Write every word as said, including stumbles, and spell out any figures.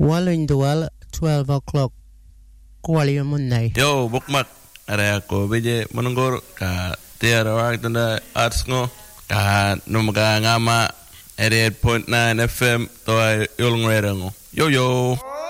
Walindual twelve o'clock. Kuali munay. Yo, bukmak. Are ako bije manunggur ka tiara wag tanda arts ngo ka numaga ngama eighty-eight point nine F M to ay yulong rera ngo. Yo yo.